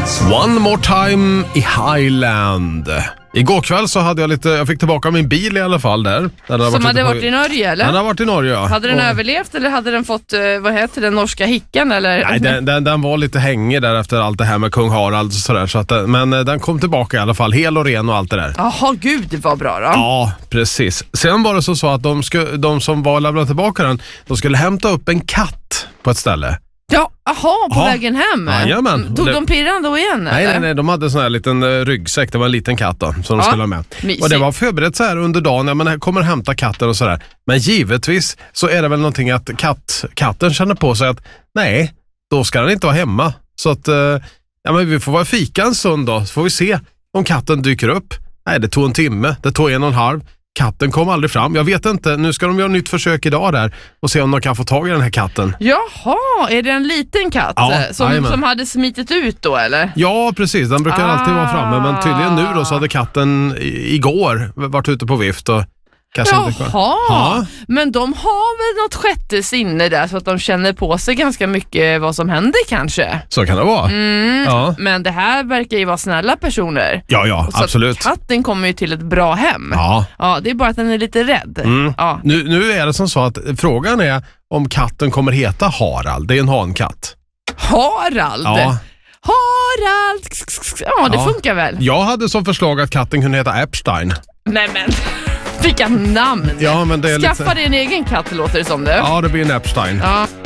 One more time i Highland. Igår kväll så hade jag fick tillbaka min bil i alla fall där. Som hade varit i Norge, eller? Den har varit i Norge, ja. Hade den överlevt eller hade den fått, vad heter den, norska hickan? Eller? Nej, den var lite hängig där efter allt det här med kung Harald och sådär. Så att, men den kom tillbaka i alla fall, hel och ren och allt det där. Jaha, gud, det var bra då. Ja, precis. Sen var det så att de som var lämnade tillbaka den, de skulle hämta upp en katt på ett ställe. Ja, på vägen hem. Jajamän. Tog de pirran då igen? Nej, de hade en sån här liten ryggsäck. Det var en liten katt då, som de skulle ha med. Mysigt. Och det var förberett så här under dagen. Ja, men här kommer hämta katten och sådär. Men givetvis så är det väl någonting att katten känner på sig att nej, då ska den inte vara hemma. Så att men vi får vara fika en stund då. Så får vi se om katten dyker upp. Nej, det tog en timme. Det tog 1,5. Katten kom aldrig fram. Jag vet inte. Nu ska de göra ett nytt försök idag där och se om de kan få tag i den här katten. Jaha, är det en liten katt som hade smitit ut då, eller? Ja, precis. Den brukar alltid vara framme. Men tydligen nu då så hade katten igår varit ute på vift och kanske inte kvar. Jaha, men de har väl något sjätte sinne där så att de känner på sig ganska mycket vad som händer kanske. Så kan det vara. Ja. Men det här verkar ju vara snälla personer. Ja, så absolut. Katten kommer ju till ett bra hem. Ja, det är bara att den är lite rädd. Ja. Nu är det som så att frågan är om katten kommer heta Harald. Det är en hankatt. Harald? Ja. Harald! Ja, det funkar väl. Jag hade som förslag att katten kunde heta Epstein. Nej men, vilka namn! Ja, men det är Skaffa dig en egen katt, låter det som det. Ja, det blir en Epstein. Ja.